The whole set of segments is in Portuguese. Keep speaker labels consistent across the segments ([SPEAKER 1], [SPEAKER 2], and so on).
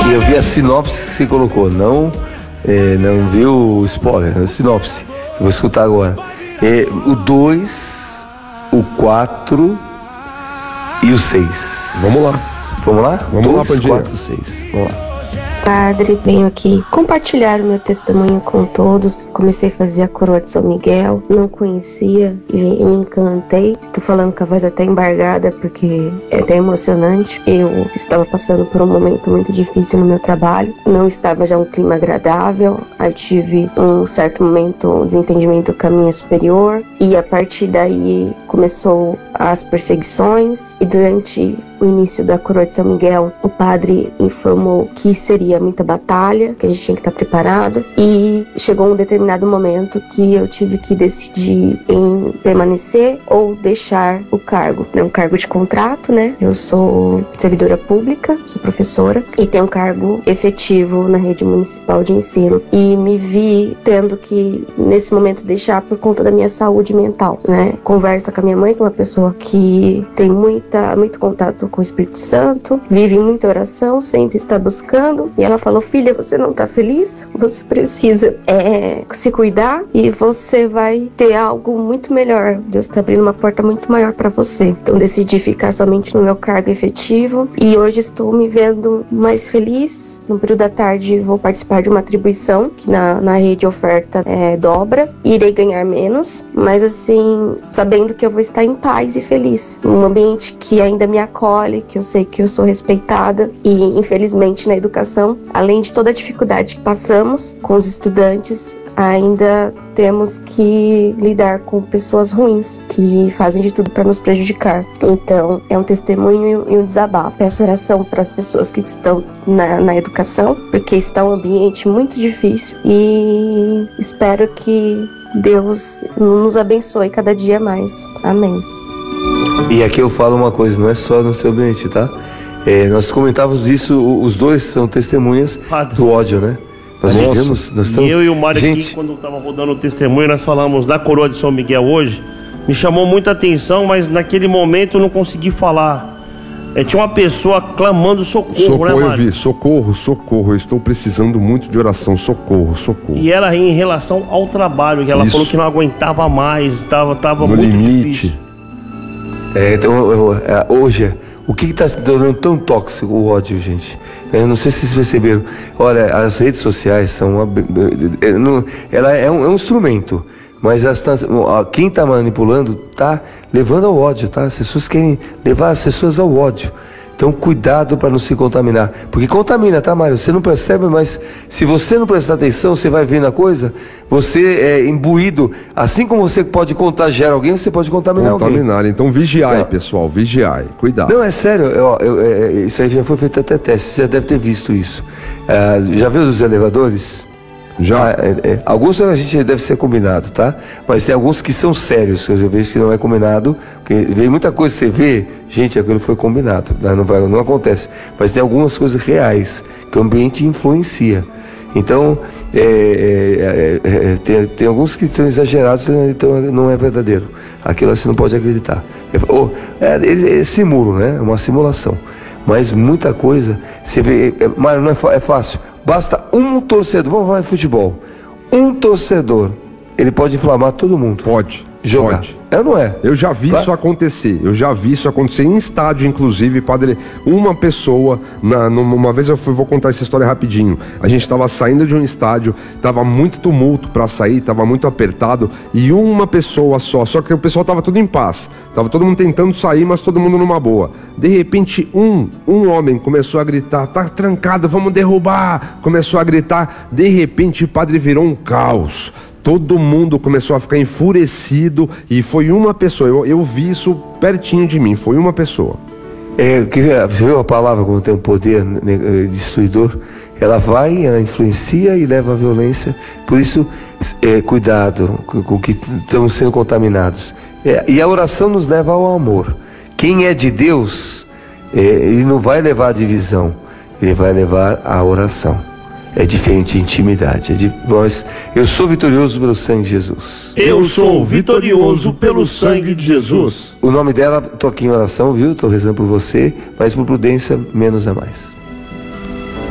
[SPEAKER 1] E eu vi a sinopse que você colocou, não viu o spoiler, a sinopse. Eu vou escutar agora. O 2, o 4 e o 6.
[SPEAKER 2] Vamos lá.
[SPEAKER 1] Vamos lá?
[SPEAKER 2] Vamos
[SPEAKER 1] 2,
[SPEAKER 2] lá, Pandinha.
[SPEAKER 1] 4, 6. Vamos lá.
[SPEAKER 3] Padre, venho aqui compartilhar o meu testemunho com todos. Comecei a fazer a coroa de São Miguel, não conhecia e me encantei. Tô falando com a voz até embargada porque é até emocionante. Eu estava passando por um momento muito difícil no meu trabalho, não estava já um clima agradável. Aí tive um certo momento, um desentendimento com a minha superior, e a partir daí começou as perseguições. E durante o início da coroa de São Miguel, o padre informou que seria muita batalha, que a gente tinha que estar preparado, e chegou um determinado momento que eu tive que decidir em permanecer ou deixar o cargo. É um cargo de contrato, né? Eu sou servidora pública, sou professora e tenho um cargo efetivo na rede municipal de ensino, e me vi tendo que nesse momento deixar por conta da minha saúde mental, né? Conversa com a minha mãe, que é uma pessoa que tem muito contato com o Espírito Santo, vive em muita oração, sempre está buscando, e ela falou: filha, você não está feliz? Você precisa se cuidar e você vai ter algo muito melhor. Deus está abrindo uma porta muito maior para você. Então decidi ficar somente no meu cargo efetivo, e hoje estou me vendo mais feliz. No período da tarde vou participar de uma atribuição que na rede oferta dobra, e irei ganhar menos, mas assim, sabendo que eu vou estar em paz e feliz, num ambiente que ainda me acolhe, que eu sei que eu sou respeitada. E infelizmente na educação, além de toda a dificuldade que passamos com os estudantes, ainda temos que lidar com pessoas ruins que fazem de tudo para nos prejudicar. Então é um testemunho e um desabafo. Peço oração para as pessoas que estão na educação, porque está um ambiente muito difícil, e espero que Deus nos abençoe cada dia mais. Amém.
[SPEAKER 1] E aqui eu falo uma coisa, não é só no seu ambiente, tá? Nós comentávamos isso, os dois são testemunhas do ódio, né? Nós vivemos, nós estamos...
[SPEAKER 4] Eu e o Mário aqui, quando estava rodando o testemunho, nós falamos da coroa de São Miguel hoje. Me chamou muita atenção, mas naquele momento eu não consegui falar. Tinha uma pessoa clamando socorro, né, Mário?
[SPEAKER 2] Eu vi, socorro, eu estou precisando muito de oração, socorro.
[SPEAKER 4] E era em relação ao trabalho, que ela falou que não aguentava mais, estava
[SPEAKER 2] no
[SPEAKER 4] muito
[SPEAKER 2] limite.
[SPEAKER 4] difícil.
[SPEAKER 1] Então, hoje, o que está se tornando tão tóxico o ódio, gente? Eu não sei se vocês perceberam. Olha, as redes sociais são ela é um instrumento, mas quem está manipulando está levando ao ódio, tá? As pessoas querem levar as pessoas ao ódio. Então, cuidado para não se contaminar. Porque contamina, tá, Mário? Você não percebe, mas se você não prestar atenção, você vai vendo a coisa, você é imbuído. Assim como você pode contagiar alguém, você pode contaminar alguém.
[SPEAKER 2] Então vigiai, pessoal, vigiai. Cuidado.
[SPEAKER 1] Não, é sério. Isso aí já foi feito até teste. Você já deve ter visto isso. Já viu os elevadores?
[SPEAKER 2] Já.
[SPEAKER 1] Alguns a gente deve ser combinado, tá? Mas tem alguns que são sérios, que eu vejo que não é combinado, porque vem muita coisa que você vê, gente, aquilo foi combinado, né? Não acontece. Mas tem algumas coisas reais que o ambiente influencia. Então, tem alguns que são exagerados, então não é verdadeiro. Aquilo você não pode acreditar. Eles simulam, né? É uma simulação. Mas muita coisa, você vê, mas não é fácil. Basta um torcedor, vamos falar de futebol. Um torcedor, ele pode inflamar todo mundo.
[SPEAKER 2] Pode.
[SPEAKER 1] Jogar.
[SPEAKER 2] Pode.
[SPEAKER 1] Não é?
[SPEAKER 2] Eu já vi isso acontecer. em estádio, inclusive, padre. Uma pessoa, uma vez vou contar essa história rapidinho. A gente estava saindo de um estádio, estava muito tumulto para sair, estava muito apertado, e uma pessoa só que o pessoal estava tudo em paz. Tava todo mundo tentando sair, mas todo mundo numa boa. De repente, um homem começou a gritar: tá trancado, vamos derrubar. Começou a gritar. De repente, o padre virou um caos. Todo mundo começou a ficar enfurecido, e foi uma pessoa. Eu vi isso pertinho de mim, foi uma pessoa.
[SPEAKER 1] Você viu a palavra como tem um poder destruidor? Ela influencia e leva à violência. Por isso, cuidado com o que estamos sendo contaminados. E a oração nos leva ao amor. Quem é de Deus, ele não vai levar à divisão, ele vai levar à oração. É diferente de intimidade. Eu sou vitorioso pelo sangue de Jesus.
[SPEAKER 4] Eu sou vitorioso pelo sangue de Jesus.
[SPEAKER 1] O nome dela, tô aqui em oração, viu? Tô rezando por você, mas por prudência, menos é mais.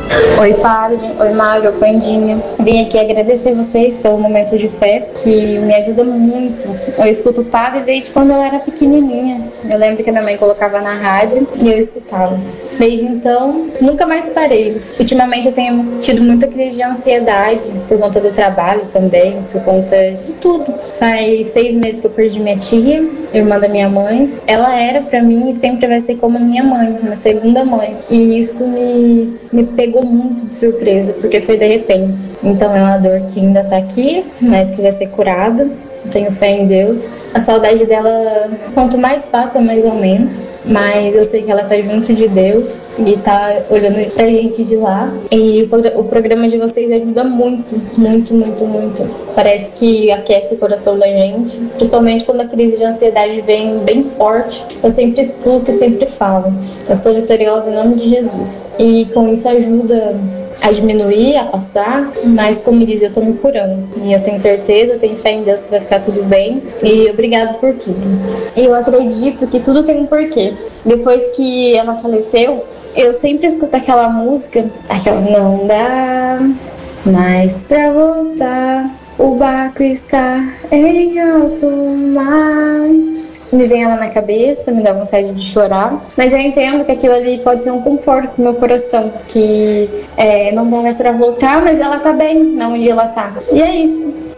[SPEAKER 5] Oi, Padre. Oi, Mário. Pandinha. Vim aqui agradecer vocês pelo momento de fé, que me ajuda muito. Eu escuto Padre desde quando eu era pequenininha. Eu lembro que a minha mãe colocava na rádio e eu escutava. Desde então, nunca mais parei. Ultimamente eu tenho tido muita crise de ansiedade, por conta do trabalho também, por conta de tudo. Faz 6 meses que eu perdi minha tia, irmã da minha mãe. Ela era pra mim e sempre vai ser como minha mãe, uma segunda mãe. E isso me pegou muito de surpresa, porque foi de repente. Então é uma dor que ainda tá aqui, mas que vai ser curada. Tenho fé em Deus. A saudade dela, quanto mais passa, mais aumenta. Mas eu sei que ela tá junto de Deus e tá olhando pra gente de lá. E o programa de vocês ajuda muito, muito, muito, muito. Parece que aquece o coração da gente. Principalmente quando a crise de ansiedade vem bem forte. Eu sempre escuto e sempre falo: eu sou vitoriosa em nome de Jesus. E com isso ajuda a diminuir, a passar, mas como diz, eu tô me curando. E eu tenho certeza, tenho fé em Deus que vai ficar tudo bem. E obrigado por tudo. E eu acredito que tudo tem um porquê. Depois que ela faleceu, eu sempre escuto aquela música, aquela não dá mais pra voltar, o barco está em alto mar. Me vem ela na cabeça, me dá vontade de chorar. Mas eu entendo que aquilo ali pode ser um conforto pro meu coração. Que não dá mais pra voltar, mas ela tá bem onde ela tá. E é isso.